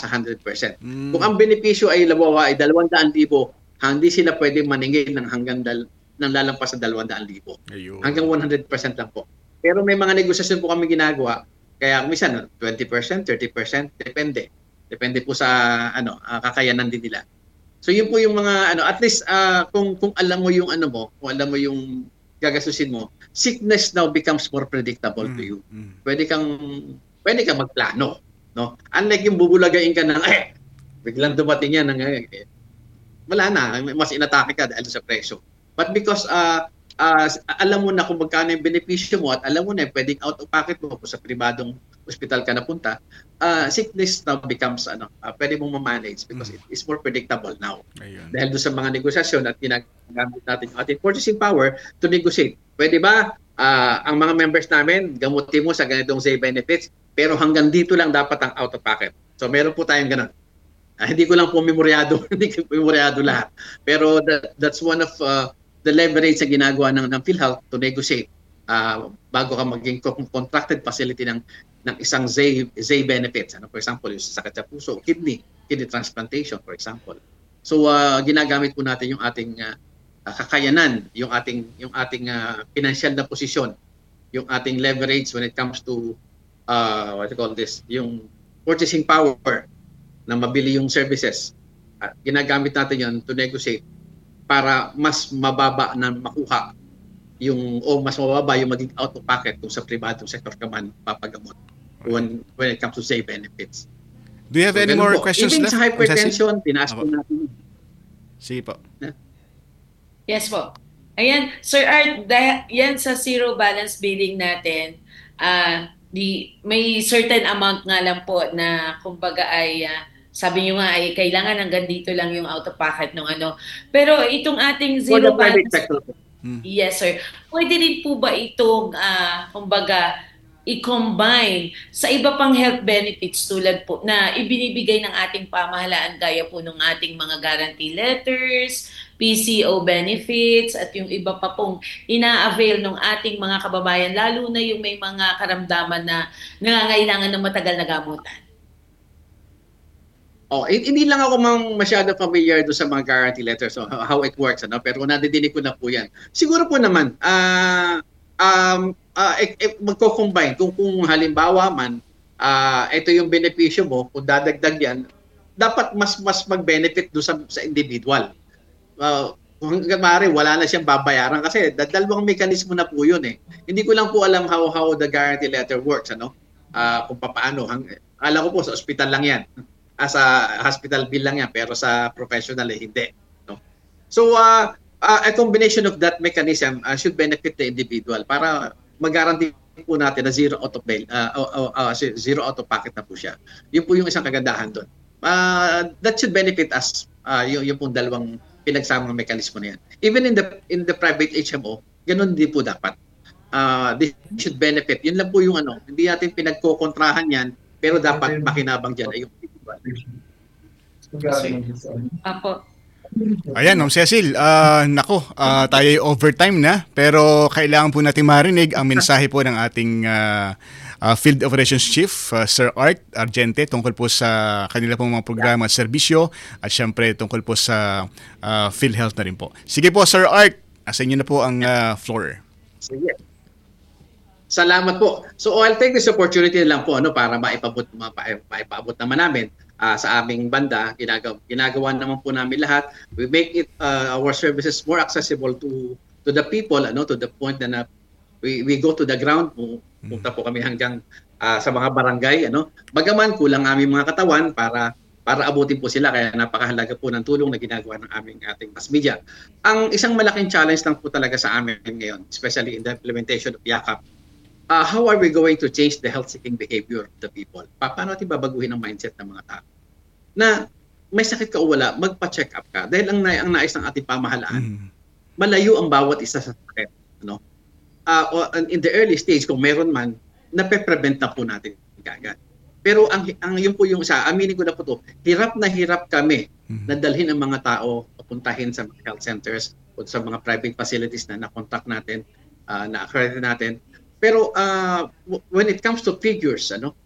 sa 100%. Kung ang benepisyo ay labawa ay 200,000, hindi sila pwede maningil ng hanggang ng lalampas sa 200,000. Hanggang 100% lang po. Pero may mga negosasyon po kami ginagawa, kaya minsan 20%, 30%, depende. Depende po sa kakayanan din nila. So yun po yung mga at least kung alam mo yung kung alam mo yung gagastusin mo, sickness now becomes more predictable to you. Pwede kang magplano, no? Unlike yung bubulagain ka ng biglang dumating yan wala na, mas inatake ka dahil sa presyo. But because alam mo na kung magkano yung benepisyo mo at alam mo na pwedeng out of pocket mo kung sa pribadong hospital ka napunta, sickness now becomes pwede mong ma-manage because it is more predictable now. Ayun. Dahil doon sa mga negosasyon at ginagamit natin yung ating purchasing power to negotiate. Pwede ba ang mga members namin gamutin mo sa ganitong say benefits pero hanggang dito lang dapat ang out of pocket. So meron po tayong ganun. Hindi ko lang po memoryado, lahat. Pero that's one of the leverage sa ginagawa ng PhilHealth to negotiate bago ka maging contracted facility ng isang ZAY benefits. For example, yung sakit sa puso, kidney transplantation, for example. So ginagamit po natin yung ating kakayanan, yung ating financial na posisyon, yung ating leverage when it comes to yung purchasing power na mabili yung services. Ginagamit natin yan to negotiate para mas mababa na makuha mas mababa yung maging out of pocket kung sa pribadong sector ka man papagamot when it comes to say benefits. Do you have any more questions left? Even sa hypertension, tinaas po natin. Sige po. Yes po. Ayan, Sir Art, yan sa zero balance billing natin, may certain amount nga lang po na kumbaga ay sabi niyo nga ay kailangan hanggang dito lang yung out of pocket ng Pero itong ating zero balance Yes, sir. Pwede rin po ba itong kumbaga i-combine sa iba pang health benefits tulad po na ibinibigay ng ating pamahalaan gaya po ng ating mga guarantee letters, PCO benefits at yung iba pa pong ina-avail ng ating mga kababayan lalo na yung may mga karamdaman na nangangailangan ng matagal na gamutan? Hindi lang ako masyado familiar do sa mga guarantee letters, how it works, pero nadidinig ko na po yan. Siguro po naman, magko-combine. Kung halimbawa man, ito yung benepisyo mo, kung dadagdag yan, dapat mas mag-benefit do sa individual. Kung maaari, wala na siyang babayaran kasi dalawang mekanismo na po yun. Hindi ko lang po alam how the guarantee letter works, kung paano. Alam ko po sa ospital lang yan. Sa hospital bill lang yan, pero sa professional hindi. No? So, a combination of that mechanism should benefit the individual para mag-guarantee po natin na zero out of pocket na po siya. Yun po yung isang kagandahan doon. That should benefit us, yung pong dalawang pinagsamang mekanismo na yan. Even in the private HMO, ganun din po dapat. This should benefit. Yun lang po yung hindi natin pinagkokontrahan yan, pero dapat makinabang dyan ay yung Apo. Ayan, Ma'am Cecil, tayo overtime na pero kailangan po natin marinig ang mensahe po ng ating Field Operations Chief, Sir Art Argente, tungkol po sa kanila pong mga programa at serbisyo at syempre tungkol po sa PhilHealth na rin po. Sige po, Sir Art, sa inyo na po ang floor. Sige. Salamat po. So I'll take this opportunity lang po para maipabot naman namin sa aming banda. Ginagawa naman po namin lahat. We make it our services more accessible to the people, to the point na we go to the ground. Punta po kami hanggang sa mga barangay, Bagaman kulang aming mga katawan para abutin po sila, kaya napakahalaga po ng tulong na ginagawa ng ating mass media. Ang isang malaking challenge lang po talaga sa amin ngayon, especially in the implementation of YAKAP, how are we going to change the health-seeking behavior of the people? Paano natin babaguhin ang mindset ng mga tao? Na may sakit ka o wala, magpa-check up ka. Dahil ang nais ng ating pamahalaan, malayo ang bawat isa sa sakit. In the early stage, kung meron man, nape-prevent na po natin kagad. Pero ang yun po yung aminin ko na po to, hirap na hirap kami na dalhin ang mga tao papuntahin sa mga health centers o sa mga private facilities na na-contact natin, na-accredit natin. Pero when it comes to figures,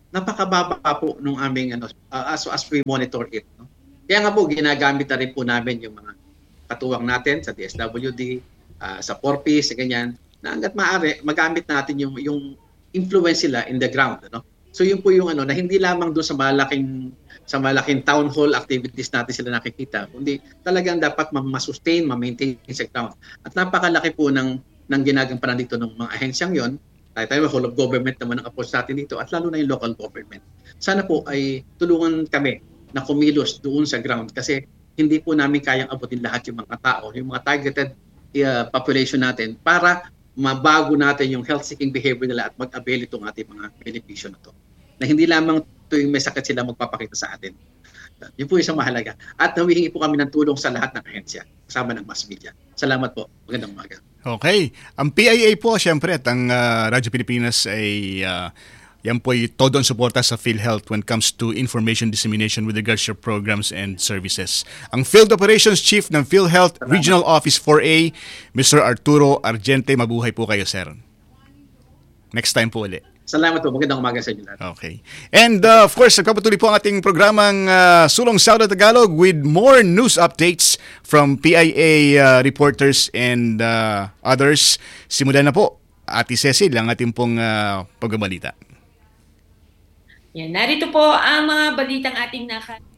napakababa po nung aming as we monitor it. No? Kaya nga po, ginagamit na rin po namin yung mga katuwang natin sa DSWD, sa 4Ps, ganyan, na hanggat maaari, magamit natin yung influence sila in the ground. No? So yun po yung na hindi lamang doon sa malaking town hall activities natin sila nakikita, kundi talagang dapat ma-sustain, ma-maintain sa ground. At napakalaki po ng ginagampanan dito ng mga ahensyang yon. Tayo whole of government naman ang approach natin dito at lalo na yung local government. Sana po ay tulungan kami na kumilos doon sa ground kasi hindi po namin kayang abutin lahat yung mga tao, yung mga targeted population natin para mabago natin yung health-seeking behavior nila at mag-avail itong ating mga benepisyo na to. Na hindi lamang tuwing may sakit sila magpapakita sa atin. Yun po isang mahalaga. At humihingi po kami ng tulong sa lahat ng ahensya, kasama ng mass media. Salamat po. Magandang umaga. Okay. Ang PIA po, siyempre, at ang Radyo Pilipinas ay yan po ay todo ang suporta sa PhilHealth when it comes to information dissemination with regards to your programs and services. Ang Field Operations Chief ng PhilHealth Regional Office 4A, Mr. Arturo Argente. Mabuhay po kayo, sir. Next time po ulit. Salamat po. Magandang umaga sa inyo lahat. Okay. And of course, nagpapatuloy po ang ating programang Sulong Saulo Tagalog with more news updates from PIA reporters and others. Simulan na po, Ate Cecil, ang ating pong pagbabalita. Yan, narito po ang mga balitang ating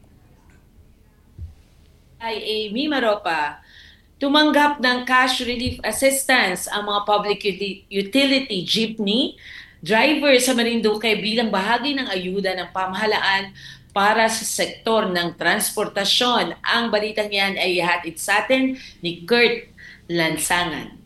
PIA Mimaropa. Tumanggap ng cash relief assistance ang mga public utility jeepney driver sa Marinduque bilang bahagi ng ayuda ng pamahalaan para sa sektor ng transportasyon. Ang balitang yan ay ihatid sa atin ni Kurt Lansangan.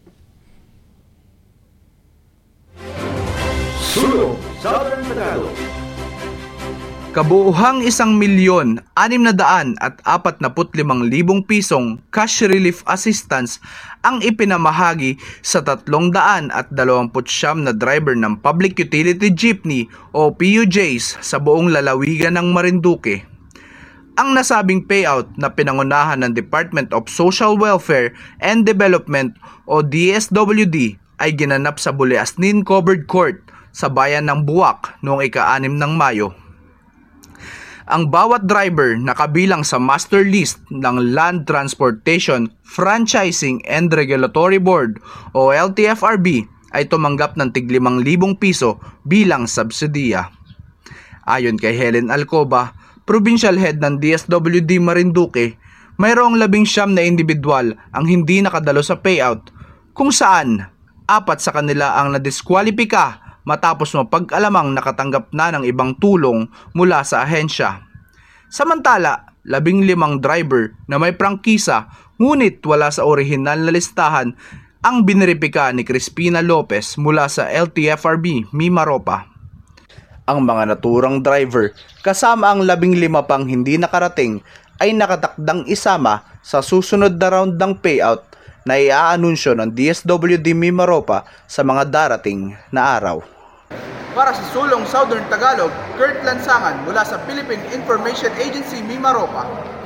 Sulong Southern Tagalog. Kabuuhang 1,645,000 pisong cash relief assistance ang ipinamahagi sa 329 na driver ng Public Utility Jeepney o PUJs sa buong lalawigan ng Marinduque. Ang nasabing payout na pinangunahan ng Department of Social Welfare and Development o DSWD ay ginanap sa Buleasnin Covered Court sa bayan ng Buwak noong ika-6 ng Mayo. Ang bawat driver na kabilang sa master list ng Land Transportation Franchising and Regulatory Board o LTFRB ay tumanggap ng tig 5,000 piso bilang subsidiya. Ayon kay Helen Alcoba, Provincial Head ng DSWD Marinduque, mayroong 19 na individual ang hindi nakadalo sa payout kung saan 4 sa kanila ang nadiskwalipika matapos mapag-alamang nakatanggap na ng ibang tulong mula sa ahensya. Samantala, 15 driver na may prangkisa ngunit wala sa orihinal na listahan ang biniripika ni Crispina Lopez mula sa LTFRB Mimaropa. Ang mga naturang driver kasama ang 15 pang hindi nakarating ay nakatakdang isama sa susunod na round ng payout na iaanunsyo ng DSWD Mimaropa sa mga darating na araw. Para sa Sulong Southern Tagalog, Kurt Lansangan mula sa Philippine Information Agency Mimaropa.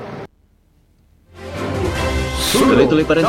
Tuloy-tuloy pa rin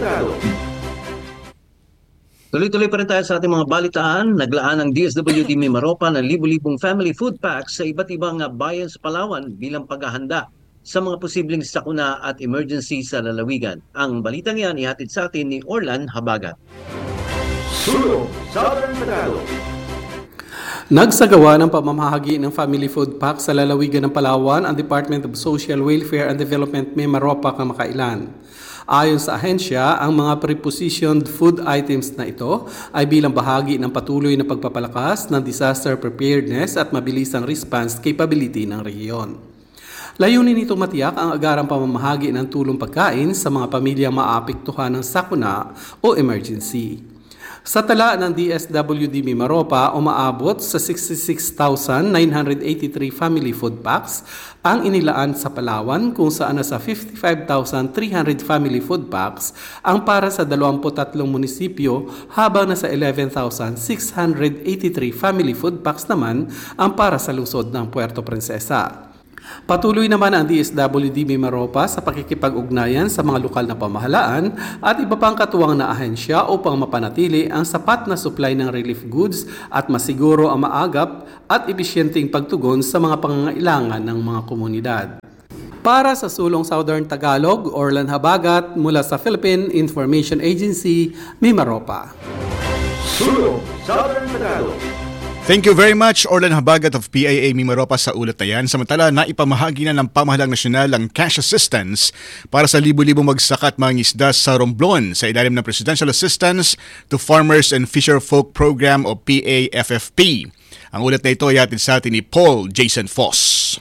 tayo sa ating mga balitaan. Naglaan ang DSWD Mimaropa ng libu-libong family food packs sa iba't ibang bayan sa Palawan bilang paghahanda sa mga posibleng sakuna at emergency sa lalawigan. Ang balitang yan ihatid sa atin ni Orlan Habagat. Sulong Southern Tagalog. Nagsagawa ng pamamahagi ng family food pack sa lalawigan ng Palawan ang Department of Social Welfare and Development Mimaropa kamakailan. Ayon sa ahensya, ang mga prepositioned food items na ito ay bilang bahagi ng patuloy na pagpapalakas ng disaster preparedness at mabilisang response capability ng rehiyon. Layunin nito matiyak ang agarang pamamahagi ng tulong pagkain sa mga pamilyang maapektuhan ng sakuna o emergency. Sa tala ng DSWD Mimaropa, umaabot sa 66,983 family food packs ang inilaan sa Palawan kung saan nasa 55,300 family food packs ang para sa 23 munisipyo habang nasa 11,683 family food packs naman ang para sa lungsod ng Puerto Princesa. Patuloy naman ang DSWD Mimaropa sa pakikipag-ugnayan sa mga lokal na pamahalaan at iba pang katuwang na ahensya upang mapanatili ang sapat na supply ng relief goods at masiguro ang maagap at episyenteng pagtugon sa mga pangangailangan ng mga komunidad. Para sa Sulong Southern Tagalog, Orlan Habagat mula sa Philippine Information Agency, Mimaropa. Sulong Southern Tagalog. Thank you very much, Orlan Habagat of PIA Mimaropa sa ulat na yan. Samantala, naipamahagi na ng Pamahalang Nasyonal ang cash assistance para sa libu-libong magsaka at mangingisda sa Romblon sa ilalim ng Presidential Assistance to Farmers and Fisherfolk Program o PAFFP. Ang ulat na ito ay atin sa atin ni Paul Jason Foss.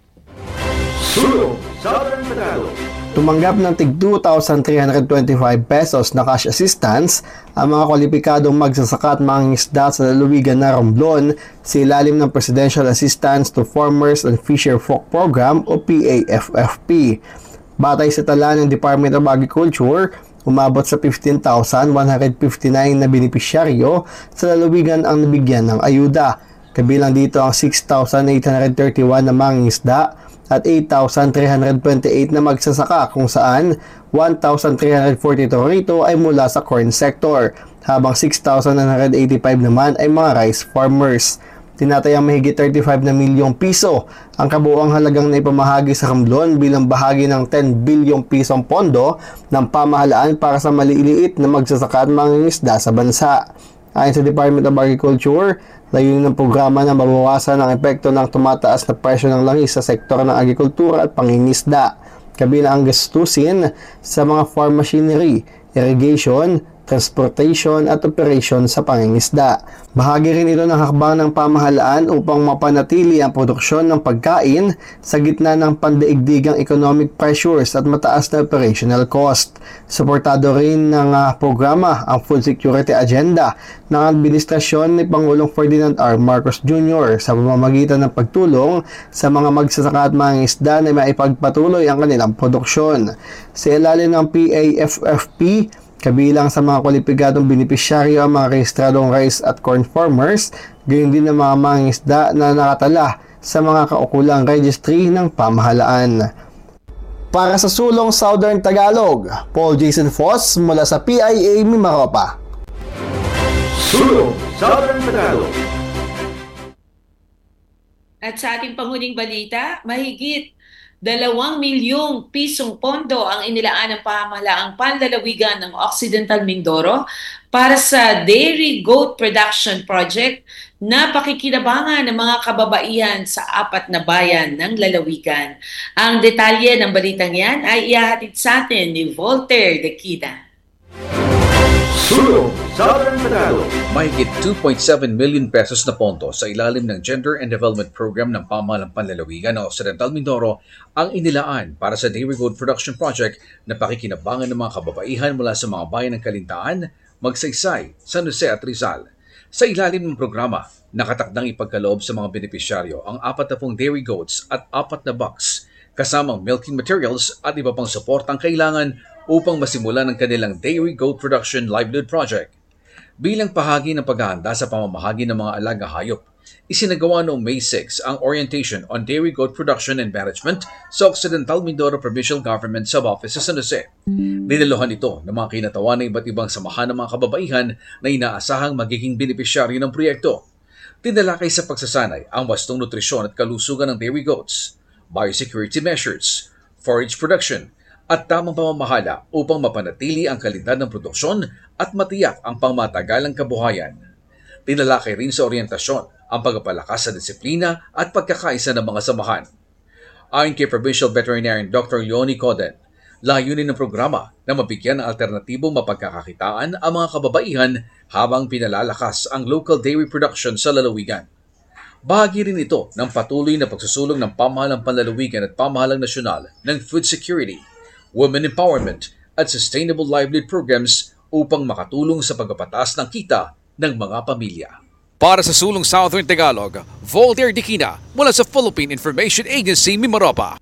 Sulong Southern Tagalog. Tumanggap ng tig 2,325 pesos na cash assistance ang mga kwalipikadong magsasaka at mangingisda sa lalawigan na Romblon sa ilalim ng Presidential Assistance to Farmers and Fisherfolk Program o PAFFP. Batay sa tala ng Department of Agriculture, umabot sa 15,159 na benepisyaryo sa lalawigan ang nabigyan ng ayuda. Kabilang dito ang 6,831 na mangingisda at 8,328 na magsasaka kung saan 1,342 rito ay mula sa corn sector habang 6,985 naman ay mga rice farmers. Tinatayang mahigit 35 na milyong piso ang kabuuang halagang naipamahagi sa Romblon bilang bahagi ng 10 bilyong pisong pondo ng pamahalaan para sa maliliit na magsasaka at mangingisda sa bansa. Ayon sa Department of Agriculture, layunin ng programa na mabawasan ang epekto ng tumataas na presyo ng langis sa sektor ng agrikultura at pangingisda, kabilang ang gastusin sa mga farm machinery, irrigation, transportation at operation sa pangingisda. Bahagi rin ito ng hakbang ng pamahalaan upang mapanatili ang produksyon ng pagkain sa gitna ng pandaigdigang economic pressures at mataas na operational cost. Suportado rin ng programa ang Food Security Agenda ng administrasyon ni Pangulong Ferdinand R. Marcos Jr. sa pamamagitan ng pagtulong sa mga magsasaka at mangingisda na maipagpatuloy ang kanilang produksyon. Sa ilalim ng PAFFP, kabilang sa mga kwalipikadong benepisyaryo ang mga rehistradong rice at corn farmers, gayon din ang mga mangingisda na nakatala sa mga kaukulang registry ng pamahalaan. Para sa Sulong Southern Tagalog, Paul Jason Foss mula sa PIA Mimaropa. Sulong Southern Tagalog. At sa ating panghuling balita, mahigit 2 milyong pisong pondo ang inilaan ng pamahalaang panlalawigan ng Occidental Mindoro para sa Dairy Goat Production Project na pakikinabangan ng mga kababaihan sa 4 na bayan ng lalawigan. Ang detalye ng balitang yan ay ihahatid sa atin ni Voltaire Dequida. Sulong Southern Tagalog. Mahigit 2.7 million pesos na pondo sa ilalim ng Gender and Development Program ng Pamahalang Panlalawigan ng Occidental Mindoro ang inilaan para sa Dairy Goat Production Project na pakikinabangan ng mga kababaihan mula sa mga bayan ng Kalintaan, Magsaysay, San Jose at Rizal. Sa ilalim ng programa, nakatakdang ipagkaloob sa mga benepisyaryo ang 40 dairy goats at 4 na bucks, kasamang milking materials at iba pang suportang kailangan upang masimulan ang kanilang Dairy Goat Production Livelihood Project. Bilang bahagi ng paghahanda sa pamamahagi ng mga alaga hayop, isinagawa noong May 6 ang Orientation on Dairy Goat Production and Management sa Occidental Mindoro Provincial Government Sub-Office sa San Jose. Dinaluhan ito ng mga kinatawan ng iba't ibang samahan ng mga kababaihan na inaasahang magiging benepisyaryo ng proyekto. Tinalakay sa pagsasanay ang wastong nutrisyon at kalusugan ng dairy goats, biosecurity measures, forage production, at tamang pamamahala upang mapanatili ang kalidad ng produksyon at matiyak ang pangmatagalang kabuhayan. Tinalakay rin sa oryentasyon ang pagpapalakas sa disiplina at pagkakaisa ng mga samahan. Ayon kay Provincial Veterinarian Dr. Leonie Coden, layunin ng programa na mabigyan ng alternatibong mapagkakakitaan ang mga kababaihan habang pinalalakas ang local dairy production sa lalawigan. Bahagi rin ito ng patuloy na pagsusulong ng pamahalang panlalawigan at pamahalang nasyonal ng food security, women empowerment at sustainable livelihood programs upang makatulong sa pagpapataas ng kita ng mga pamilya. Para sa Sulong Southern Tagalog, Voltaire Dequida mula sa Philippine Information Agency Mimaropa.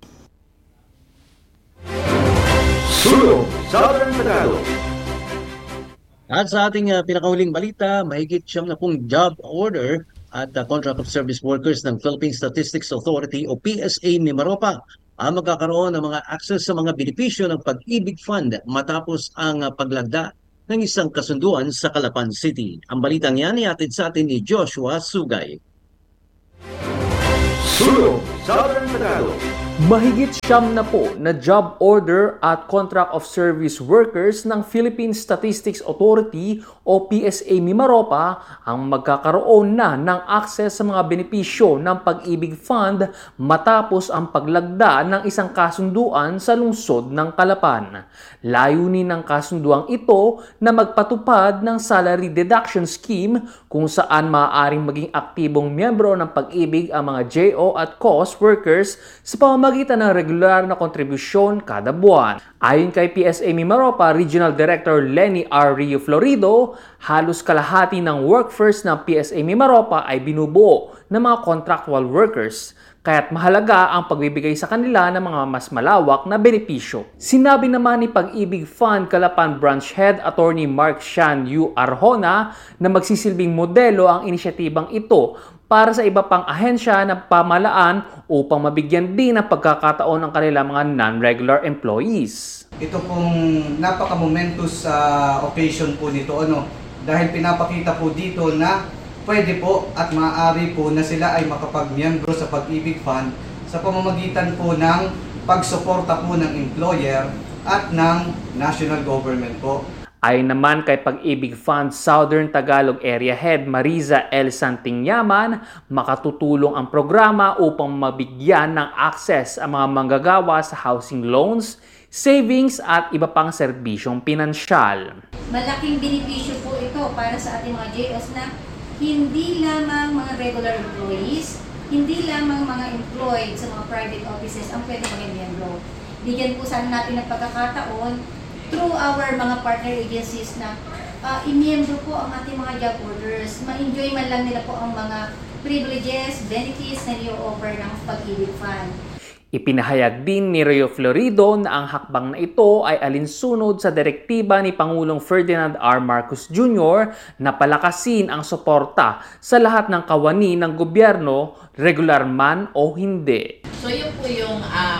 Sulong Southern Tagalog. At sa ating pinakahuling balita, mahigit 70 job order at Contract of Service Workers ng Philippine Statistics Authority o PSA Mimaropa ang magkakaroon ng mga access sa mga benepisyo ng Pag-ibig Fund matapos ang paglagda ng isang kasunduan sa Calapan City. Ang balitang yan ihatid sa atin ni Joshua Sugay. Sulong Southern Tagalog. Mahigit 70 na job order at contract of service workers ng Philippine Statistics Authority o PSA Mimaropa ang magkakaroon na ng access sa mga benepisyo ng Pag-ibig Fund matapos ang paglagda ng isang kasunduan sa lungsod ng Calapan. Layunin ng kasunduang ito na magpatupad ng salary deduction scheme kung saan maaaring maging aktibong miyembro ng Pag-ibig ang mga JO at COS workers sa pamamagitan ng regular na kontribusyon kada buwan. Ayon kay PSA Mimaropa Regional Director Lenny R. Rio Florido, halos kalahati ng workforce ng PSA Mimaropa ay binubuo ng mga contractual workers, kaya't mahalaga ang pagbibigay sa kanila ng mga mas malawak na benepisyo. Sinabi naman ni Pag-ibig Fund Calapan Branch Head Attorney Mark Shan Yu Arjona na magsisilbing modelo ang inisyatibang ito para sa iba pang ahensya ng pamahalaan upang mabigyan din ng pagkakataon ang kanilang mga non-regular employees. Ito pong napaka-momentous occasion po nito, dahil pinapakita po dito na pwede po at maaari po na sila ay makapagmiyembro sa Pag-ibig Fund sa pamamagitan po ng pagsuporta po ng employer at ng national government po. Ayon naman kay Pag-ibig Fund Southern Tagalog Area Head Mariza L. Santingyaman, makatutulong ang programa upang mabigyan ng access ang mga manggagawa sa housing loans, savings at iba pang serbisyong pinansyal. Malaking benepisyo po ito para sa ating mga JOs na hindi lamang mga regular employees, hindi lamang mga employed sa mga private offices ang pwede maging miyembro. Bigyan po sana natin ng pagkakataon through our mga partner agencies na imiyembro po ang ating mga job orders. Ma-enjoy man lang nila po ang mga privileges, benefits na i-offer ng Pag-ibig Fund. Ipinahayag din ni Rio Florido na ang hakbang na ito ay alinsunod sa direktiba ni Pangulong Ferdinand R. Marcos Jr. na palakasin ang suporta sa lahat ng kawani ng gobyerno, regular man o hindi. So yun po yung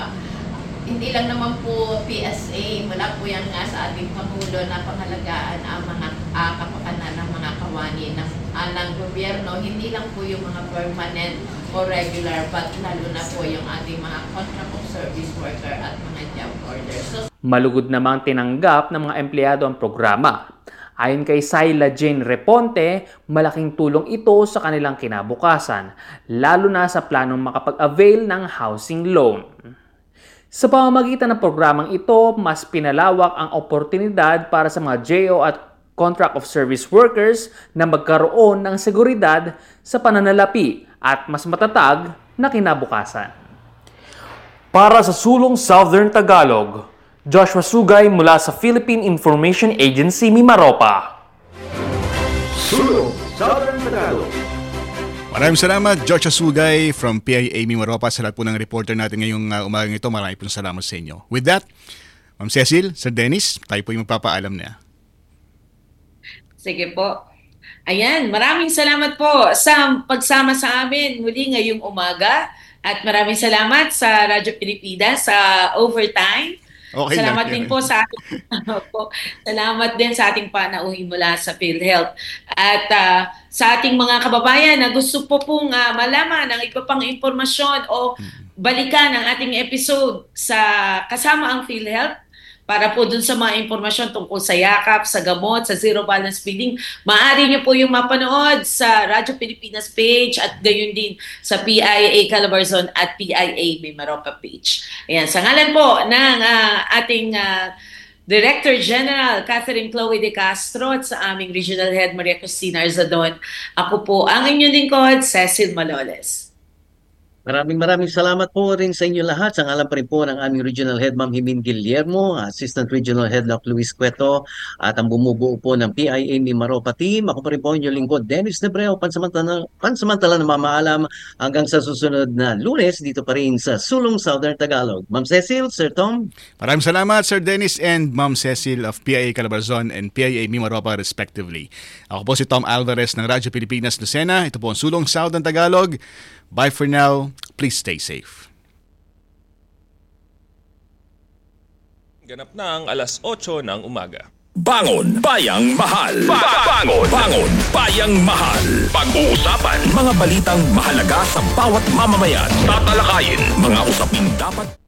hindi lang naman po PSA, wala po yan nga sa ating Pangulo na pangalagaan ang mga kapakanan ng mga kawani ng gobyerno. Hindi lang po yung mga permanent o regular, but lalo na po yung ating mga contract of service worker at mga job orders. Malugod namang tinanggap ng mga empleyado ang programa. Ayon kay Sayla Jane Reponte, malaking tulong ito sa kanilang kinabukasan, lalo na sa planong makapag-avail ng housing loan. Sa pamamagitan ng programang ito, mas pinalawak ang oportunidad para sa mga JO at contract of service workers na magkaroon ng seguridad sa pananalapi at mas matatag na kinabukasan. Para sa Sulong Southern Tagalog, Joshua Sugay mula sa Philippine Information Agency Mimaropa. Sulong Southern Tagalog. Maraming salamat, Joshua Sugay from PIA Mimaropa, sa lahat po ng reporter natin ngayong umagang ito. Maraming po salamat sa inyo. With that, Ma'am Cecil, Sir Dennis, tayo po yung magpapaalam na. Sige po. Ayan, maraming salamat po sa pagsama sa amin muli ngayong umaga. At maraming salamat sa Radyo Pilipinas sa overtime. Okay, salamat din po sa ating salamat din sa ating panauhin mula sa PhilHealth. At sa ating mga kababayan na gusto po pong malaman ang iba pang impormasyon o balikan ang ating episode sa kasama ang PhilHealth para po dun sa mga impormasyon tungkol sa yakap, sa gamot, sa zero balance billing, maaari niyo po yung mapanood sa Radyo Pilipinas page at gayon din sa PIA Calabarzon at PIA Mimaropa page. Ayan, sa ngalan po ng ating Director General Catherine Chloe De Castro at sa aming Regional Head Maria Cristina Arzadon, ako po ang inyong lingkod, Cecil Maloles. Maraming salamat po rin sa inyo lahat. Sa ngalan pa rin po ng aming Regional Head, Ma'am Himin Guillermo, Assistant Regional Head, Doc Luis Cueto, at ang bumubuo po ng PIA Mimaropa Team. Ako pa rin po inyong lingkod, Dennis Nebreo, pansamantala na mamaalam hanggang sa susunod na Lunes dito pa rin sa Sulong Southern Tagalog. Ma'am Cecil, Sir Tom. Maraming salamat, Sir Dennis and Ma'am Cecil of PIA Calabarzon and PIA Mimaropa respectively. Ako po si Tom Alvarez ng Radyo Pilipinas Lucena. Ito po ang Sulong Southern Tagalog. Bye for now. Please stay safe. Ganap na ang 8:00 ng umaga. Bangon Bayang Mahal. Bangon Bayang Mahal. Pag-uusapan mga balitang mahalaga sa bawat mamamayan. Tatalakayin mga usaping dapat